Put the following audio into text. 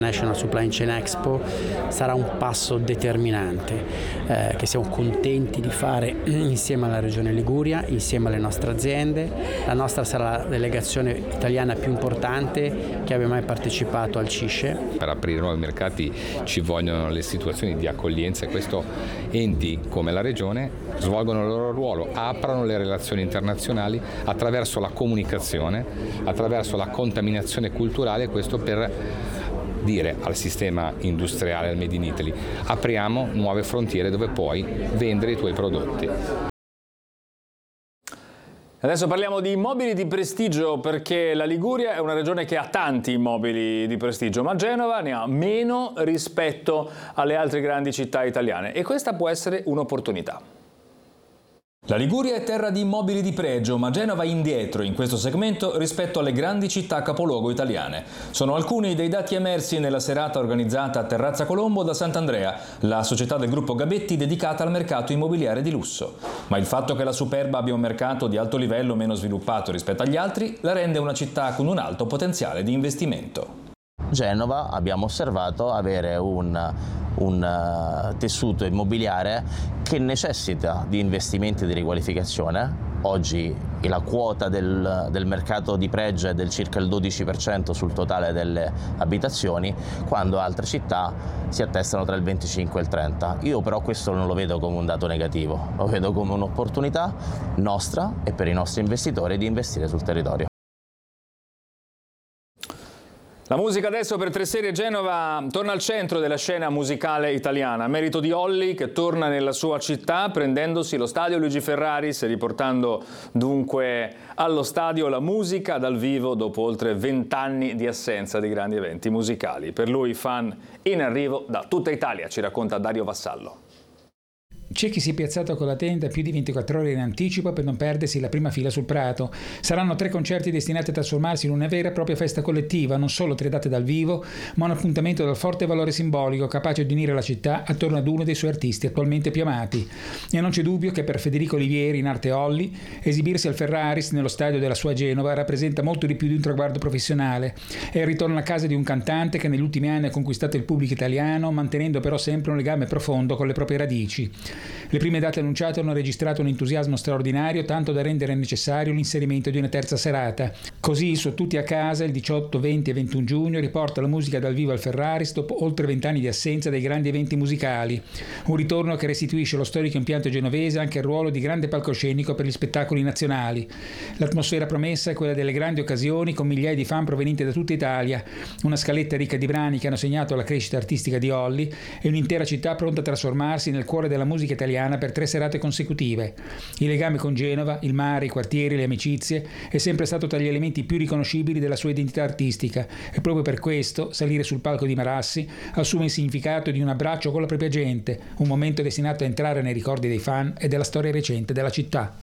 National Supply Chain Expo sarà un passo determinante che siamo contenti di fare insieme alla Regione Liguria, insieme alle nostre aziende. La nostra sarà la delegazione italiana più importante che abbia mai partecipato al CISCE. Per aprire nuovi mercati ci vogliono le situazioni di accoglienza e questo enti come la Regione svolgono il loro ruolo, aprano le relazioni internazionali attraverso la comunicazione, attraverso la contaminazione culturale, questo per dire al sistema industriale, al Made in Italy, apriamo nuove frontiere dove puoi vendere i tuoi prodotti. Adesso parliamo di immobili di prestigio, perché la Liguria è una regione che ha tanti immobili di prestigio, ma Genova ne ha meno rispetto alle altre grandi città italiane e questa può essere un'opportunità. La Liguria è terra di immobili di pregio, ma Genova è indietro in questo segmento rispetto alle grandi città capoluogo italiane. Sono alcuni dei dati emersi nella serata organizzata a Terrazza Colombo da Sant'Andrea, la società del gruppo Gabetti dedicata al mercato immobiliare di lusso. Ma il fatto che la Superba abbia un mercato di alto livello meno sviluppato rispetto agli altri la rende una città con un alto potenziale di investimento. Genova abbiamo osservato avere un tessuto immobiliare che necessita di investimenti di riqualificazione. Oggi la quota del mercato di pregio è del circa il 12% sul totale delle abitazioni, quando altre città si attestano tra il 25 e il 30%. Io però questo non lo vedo come un dato negativo, lo vedo come un'opportunità nostra e per i nostri investitori di investire sul territorio. La musica adesso per Tre Serie Genova torna al centro della scena musicale italiana, merito di Olli che torna nella sua città prendendosi lo stadio Luigi Ferraris e riportando dunque allo stadio la musica dal vivo dopo oltre 20 anni di assenza di grandi eventi musicali. Per lui fan in arrivo da tutta Italia, ci racconta Dario Vassallo. C'è chi si è piazzato con la tenda più di 24 ore in anticipo per non perdersi la prima fila sul Prato. Saranno 3 concerti destinati a trasformarsi in una vera e propria festa collettiva, non solo 3 date dal vivo, ma un appuntamento dal forte valore simbolico, capace di unire la città attorno ad uno dei suoi artisti attualmente più amati. E non c'è dubbio che per Federico Olivieri, in arte Olli, esibirsi al Ferraris nello stadio della sua Genova rappresenta molto di più di un traguardo professionale. È il ritorno a casa di un cantante che negli ultimi anni ha conquistato il pubblico italiano, mantenendo però sempre un legame profondo con le proprie radici. Le prime date annunciate hanno registrato un entusiasmo straordinario, tanto da rendere necessario l'inserimento di una terza serata. Così, su Tutti a casa, il 18, 20 e 21 giugno, riporta la musica dal vivo al Ferraris dopo oltre 20 anni di assenza dai grandi eventi musicali. Un ritorno che restituisce allo storico impianto genovese anche il ruolo di grande palcoscenico per gli spettacoli nazionali. L'atmosfera promessa è quella delle grandi occasioni con migliaia di fan provenienti da tutta Italia, una scaletta ricca di brani che hanno segnato la crescita artistica di Olli e un'intera città pronta a trasformarsi nel cuore della musica italiana per 3 serate consecutive. Il legame con Genova, il mare, i quartieri, le amicizie è sempre stato tra gli elementi più riconoscibili della sua identità artistica e proprio per questo salire sul palco di Marassi assume il significato di un abbraccio con la propria gente, un momento destinato a entrare nei ricordi dei fan e della storia recente della città.